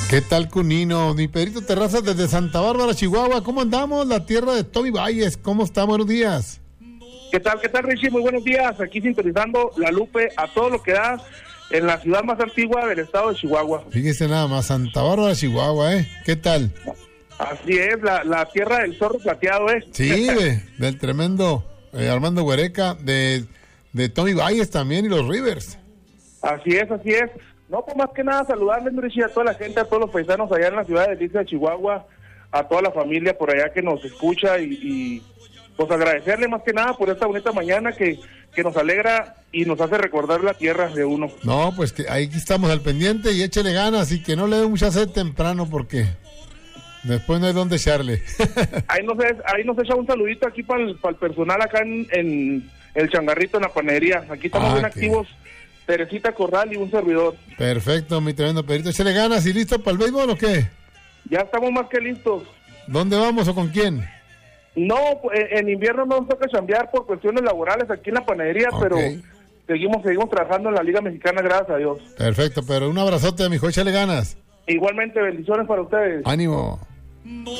¿Qué tal, Cunino? Mi Pedrito Terrazas desde Santa Bárbara, Chihuahua. ¿Cómo andamos? La tierra de Tommy Valles. ¿Cómo está? Buenos días. ¿Qué tal, Richie? Muy buenos días. Aquí sintonizando la Lupe a todo lo que da en la ciudad más antigua del estado de Chihuahua. Fíjese nada más, Santa Bárbara, Chihuahua, ¿eh? ¿Qué tal? Así es, la tierra del zorro plateado, ¿eh? Sí, del tremendo Armando Huereca, de Tommy Valles también y los Rivers. Así es. No, pues más que nada saludarles, Richie, a toda la gente, a todos los paisanos allá en la ciudad de Chihuahua, a toda la familia por allá que nos escucha y pues agradecerle más que nada por esta bonita mañana que nos alegra y nos hace recordar la tierra de uno. No, pues que ahí estamos al pendiente y échele ganas y que no le dé mucha sed temprano porque después no hay dónde echarle. Ahí nos echa un saludito aquí para el personal acá en el Changarrito, en la panadería. Aquí estamos bien activos, Teresita Corral y un servidor. Perfecto, mi tremendo Pedrito. Échale ganas y listo para el béisbol o qué? Ya estamos más que listos. ¿Dónde vamos o con quién? No, en invierno nos toca chambear por cuestiones laborales aquí en la panadería, pero seguimos trabajando en la Liga Mexicana, gracias a Dios. Perfecto, pero un abrazote, mijo, échale ganas. Igualmente, bendiciones para ustedes. Ánimo.